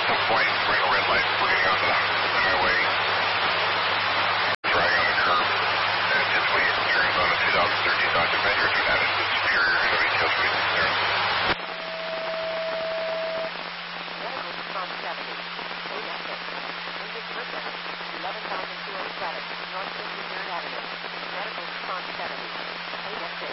some white red lights. We're getting onto the highway. Driving on the curb. And typically it turns on a 2013 Dodge Avenger to add it to the Superior Chevy tailgate there. Medical response 70. ASX. English Person. 11,207. North 53rd Avenue. Medical response 70. ASX.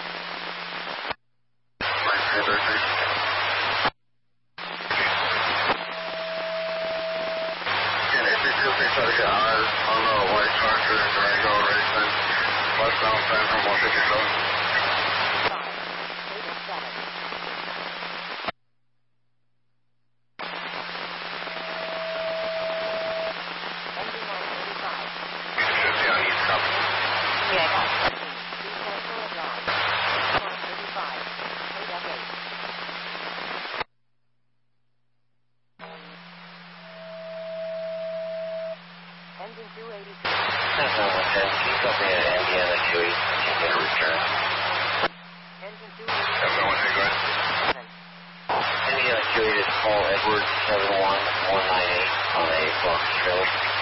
Try to get eyes on the white Charger and Durango racing westbound San from 157. 50 on East Company. Yeah, I got it. 13. Drive. 135. 8F8. Engine 283. Central 110, keep up in Indiana 2 can get a return. Engine 283. Yeah, go ahead. Indiana 2 is call Edward 71198 on a box trailer.